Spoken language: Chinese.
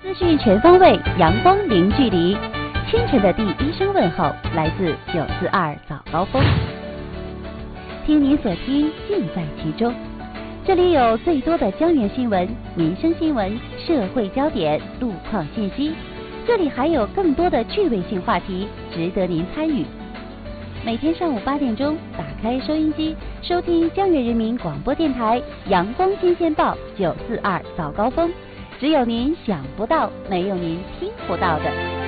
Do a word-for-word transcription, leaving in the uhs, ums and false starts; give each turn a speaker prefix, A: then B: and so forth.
A: 资讯全方位，阳光零距离。清晨的第一声问候来自九四二早高峰，听你所听，尽在其中。这里有最多的江源新闻、民生新闻、社会焦点、路况信息，这里还有更多的趣味性话题，值得您参与。每天上午八点钟，打开收音机，收听江源人民广播电台阳光新鲜报九四二早高峰，只有您想不到，没有您听不到的。